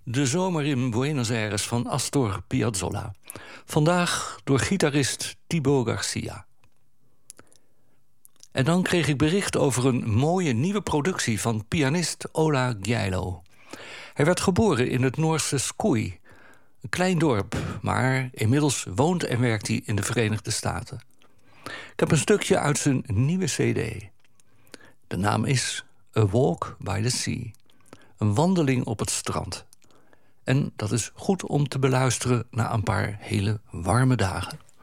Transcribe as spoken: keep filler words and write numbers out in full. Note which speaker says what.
Speaker 1: De zomer in Buenos Aires van Astor Piazzolla. Vandaag door gitarist Thibaut Garcia. En dan kreeg ik bericht over een mooie nieuwe productie van pianist Ola Gjeilo. Hij werd geboren in het Noorse Skui, een klein dorp, maar inmiddels woont en werkt hij in de Verenigde Staten. Ik heb een stukje uit zijn nieuwe cd. De naam is A Walk by the Sea. Een wandeling op het strand. En dat is goed om te beluisteren na een paar hele warme dagen.